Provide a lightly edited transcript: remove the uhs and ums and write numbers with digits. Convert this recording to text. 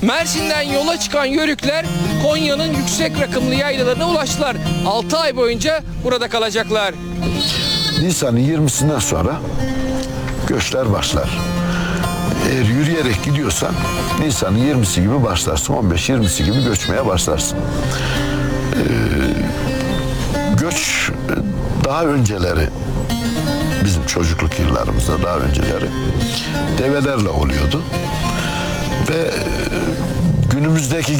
Mersin'den yola çıkan Yörükler Konya'nın yüksek rakımlı yaylalarına ulaştılar. 6 ay boyunca burada kalacaklar. Nisan'ın 20'sinden sonra göçler başlar. Eğer yürüyerek gidiyorsan Nisan'ın 20'si gibi başlarsın, 15-20'si gibi göçmeye başlarsın. Göç daha önceleri, bizim çocukluk yıllarımızda daha önceleri develerle oluyordu. Ve günümüzdeki